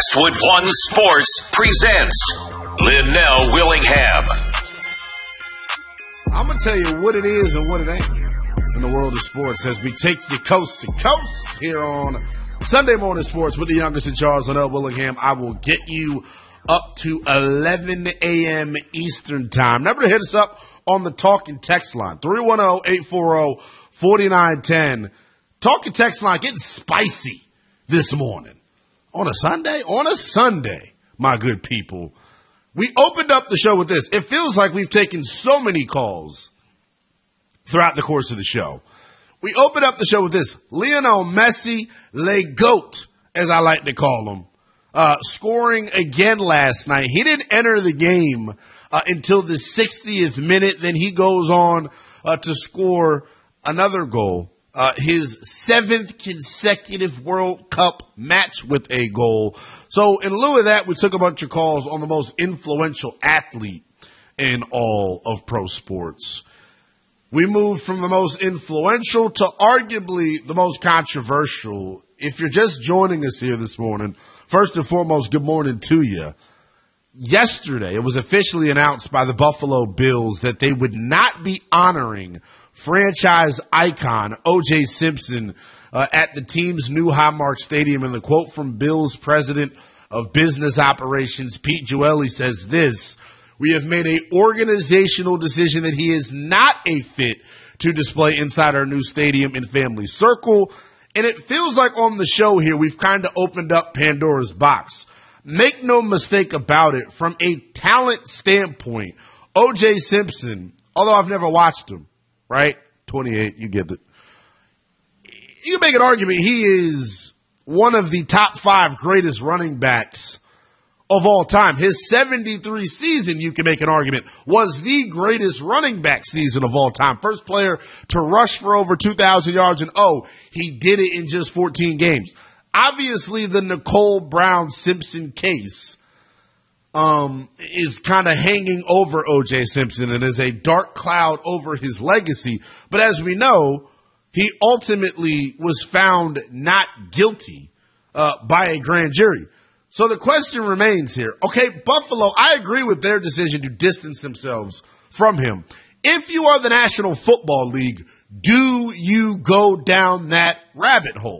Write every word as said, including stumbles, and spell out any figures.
Westwood One Sports presents Linnell Willingham. I'm going to tell you what it is and what it ain't in the world of sports as we take you coast to coast here on Sunday Morning Sports with the youngest in Charles, Linnell Willingham. I will get you up to eleven a.m. Eastern time. Remember to hit us up on the talk and text line, three one zero, eight four zero, four nine one zero. Talk and text line getting spicy this morning. On a Sunday? On a Sunday, my good people. We opened up the show with this. It feels like we've taken so many calls throughout the course of the show. We opened up the show with this. Lionel Messi, Le GOAT, as I like to call him, uh, scoring again last night. He didn't enter the game uh, until the sixtieth minute. Then he goes on uh, to score another goal. Uh, his seventh consecutive World Cup match with a goal. So in lieu of that, we took a bunch of calls on the most influential athlete in all of pro sports. We moved from the most influential to arguably the most controversial. If you're just joining us here this morning, first and foremost, good morning to you. Yesterday, it was officially announced by the Buffalo Bills that they would not be honoring franchise icon O J Simpson uh, at the team's new Highmark Stadium. And the quote from Bills president of business operations, Pete Jueli, says this: "We have made a organizational decision that he is not a fit to display inside our new stadium and family circle." And it feels like on the show here, we've kind of opened up Pandora's box. Make no mistake about it, from a talent standpoint, O J Simpson, although I've never watched him, right? twenty-eight, you get it. You can make an argument he is one of the top five greatest running backs of all time. His seventy-three season, you can make an argument, was the greatest running back season of all time. First player to rush for over two thousand yards, and oh, he did it in just fourteen games. Obviously, the Nicole Brown Simpson case um, is kind of hanging over O J Simpson and is a dark cloud over his legacy. But as we know, he ultimately was found not guilty uh, by a grand jury. So the question remains here. Okay, Buffalo, I agree with their decision to distance themselves from him. If you are the National Football League, do you go down that rabbit hole?